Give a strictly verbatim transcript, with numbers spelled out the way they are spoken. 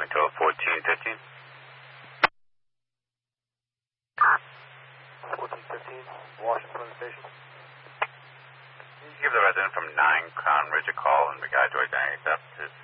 to fourteen fifteen. fourteen fifteen, Washington Station. Can you give the resident from nine Crown Ridge a call in regard to identity theft? His